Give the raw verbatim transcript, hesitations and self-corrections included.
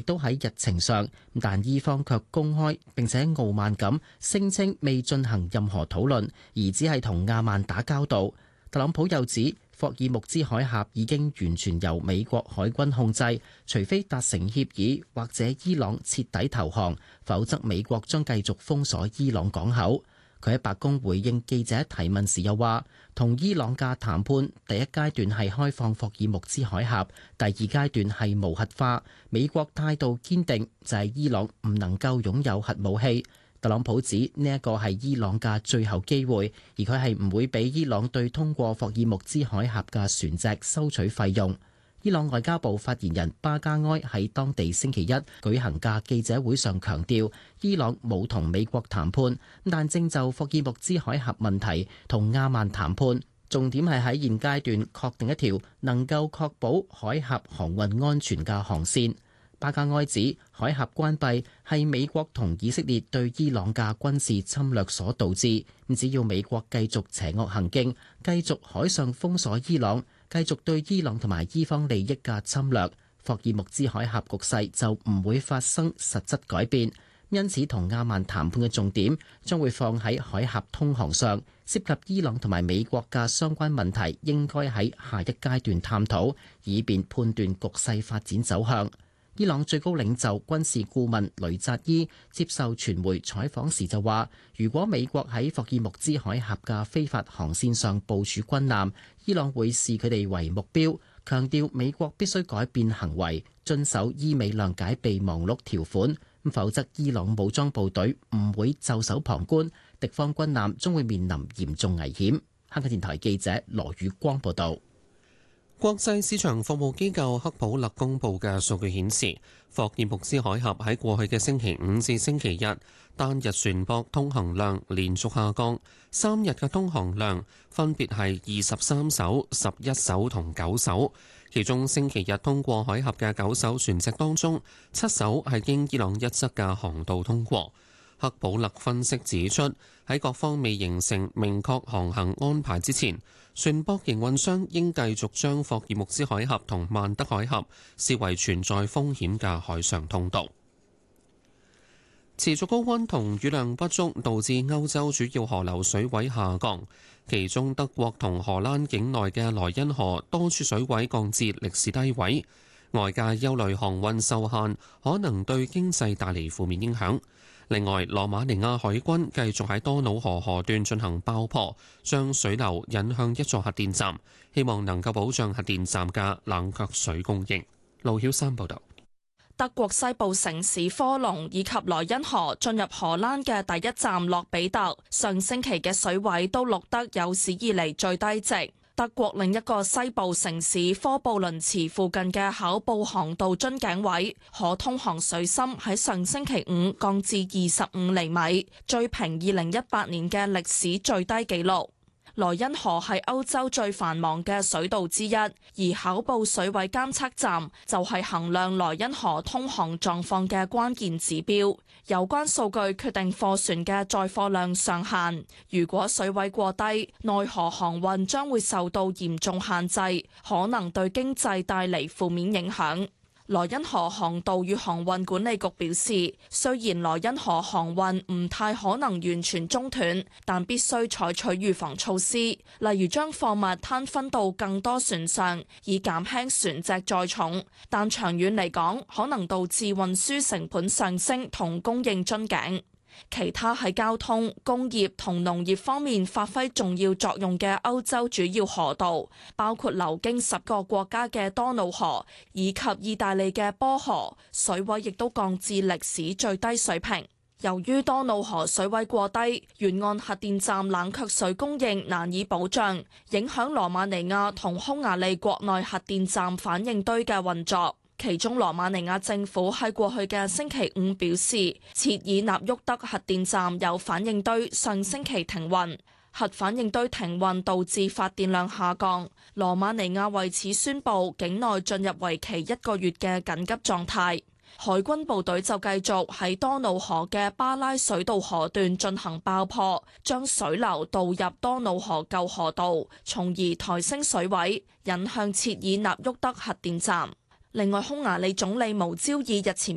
都喺日程上，但伊方卻公開並且傲慢咁聲稱未進行任何討論，而只係同亞曼打交道。特朗普又指霍爾木茲海峽已經完全由美國海軍控制，除非達成協議或者伊朗徹底投降，否則美國將繼續封鎖伊朗港口。佢喺白宮回應記者提問時又話，同伊朗嘅談判第一階段係開放霍爾木茲海峽，第二階段係無核化。美國態度堅定，就係伊朗唔能夠擁有核武器。特朗普指呢一個係伊朗嘅最後機會，而佢係唔會俾伊朗對通過霍爾木茲海峽嘅船隻收取費用。伊朗外交部發言人巴加埃喺當地星期一舉行嘅記者會上強調，伊朗冇同美國談判，但正就霍爾木茲海峽問題同亞曼談判，重點係喺現階段確定一條能夠確保海峽航運安全嘅航線。巴加埃指海峽關閉係美國同以色列對伊朗嘅軍事侵略所導致，只要美國繼續邪惡行徑，繼續海上封鎖伊朗，繼續對伊朗同埋伊方利益嘅侵略，霍爾木茲海峽局勢就唔會發生實質改變。因此，同亞曼談判嘅重點將會放喺海峽通航上，涉及伊朗同埋美國嘅相關問題應該喺下一階段探討，以便判斷局勢發展走向。伊朗最高領袖軍事顧問雷扎伊接受傳媒採訪時就話，如果美國喺霍爾木茲海峽嘅非法航線上部署軍艦，伊朗會視佢哋為目標，強調美國必須改變行為，遵守伊美諒解備忘錄條款，否則伊朗武裝部隊唔會袖手旁觀，敵方軍艦將會面臨嚴重危險。香港電台記者羅宇光報道。 國際市場服務機構克普勒公佈嘅數據顯示，霍爾木茲海峽喺過去嘅星期五至星期日單日船舶通行量連續下降，三日嘅通航量分別係二十三艘、十一艘同九艘。其中星期日通過海峽嘅九艘船隻當中，七艘係經伊朗一側嘅航道通過。克普勒分析指出，喺各方未形成明確航行安排之前，船舶營運商應繼續將霍爾木茲海峽同曼德海峽視為存在風險嘅海上通道。持續高溫同雨量不足導致歐洲主要河流水位下降，其中德國同荷蘭境內嘅萊茵河多處水位降至歷史低位，外界憂慮航運受限可能對經濟帶嚟負面影響。另外，羅馬尼亞海軍繼續喺多瑙河河段進行爆破，將水流引向一座核電站，希望能夠保障核電站嘅冷卻水供應。盧曉山報導。 德國西部城市科隆以及萊茵河進入荷蘭嘅第一站洛比特，上星期嘅水位都錄得有史以嚟最低值。德國另一個西部城市科布倫茨附近嘅考布航道樽頸位可通航水深喺上星期五降至二十五厘米，追平二零一八年嘅歷史最低紀錄。萊茵河係歐洲最繁忙嘅水道之一，而考布水位監測站就係衡量萊茵河通航狀況嘅關鍵指標。有關數據決定貨船嘅載貨量上限。如果水位過低，內河航運將會受到嚴重限制，可能對經濟帶嚟負面影響。萊茵河航道與航運管理局表示，雖然萊茵河航運唔太可能完全中斷，但必須採取預防措施，例如將貨物攤分到更多船上，以減輕船隻載重。但長遠嚟講，可能導致運輸成本上升同供應樽頸。其他喺交通、工業同農業方面發揮重要作用嘅歐洲主要河道，包括流經十個國家嘅多瑙河以及意大利嘅波河，水位亦都降至歷史最低水平。由於多瑙河水位過低，沿岸核電站冷卻水供應難以保障，影響羅馬尼亞同匈牙利國內核電站反應堆嘅運作。其中，羅馬尼亞政府喺過去嘅星期五表示，切爾納沃德核電站有反應堆上星期停運，核反應堆停運導致發電量下降。羅馬尼亞為此宣布境內進入為期一個月嘅緊急狀態。海軍部隊就繼續喺多瑙河嘅巴拉水道河段進行爆破，將水流導入多瑙河舊河道，從而抬升水位，引向切爾納沃德核電站。另外，匈牙利總理無焦爾日前